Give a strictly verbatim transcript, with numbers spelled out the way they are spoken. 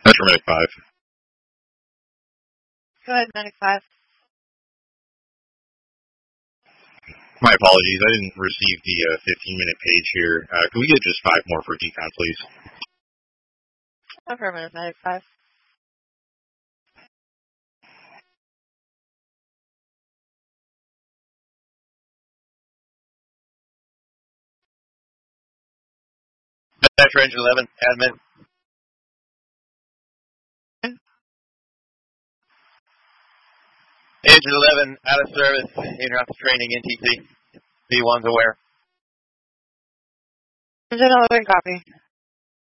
Metro Medic five. Go ahead, Medic five. My apologies, I didn't receive the uh, fifteen minute page here. Uh, can we get just five more for decon, please? Affirmative, Medic five. Metro Engine eleven, admin. Engine eleven, out of service, interrupt training, N T C. V one's aware. Engine eleven, copy.